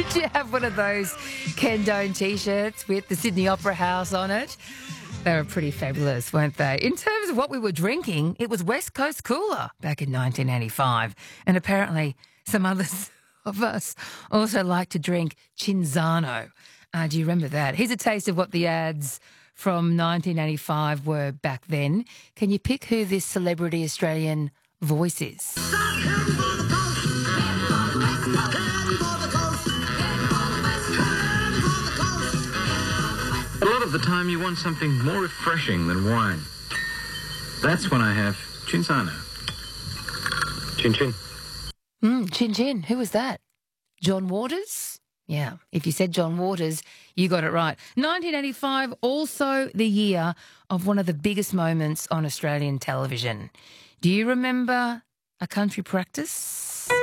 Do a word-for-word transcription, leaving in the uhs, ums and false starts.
Did you have one of those Ken Done T-shirts with the Sydney Opera House on it? They were pretty fabulous, weren't they? In terms of what we were drinking, it was West Coast Cooler back in nineteen eighty-five. And apparently some others of us also like to drink Cinzano. Uh, do you remember that? Here's a taste of what the ads from nineteen eighty-five were back then. Can you pick who this celebrity Australian voice is? A lot of the time you want something more refreshing than wine. That's when I have Cinzano. Chin Chin. Mm, Chin Chin. Who was that? John Waters? Yeah, if you said John Waters, you got it right. nineteen eighty-five, also the year of one of the biggest moments on Australian television. Do you remember A Country Practice?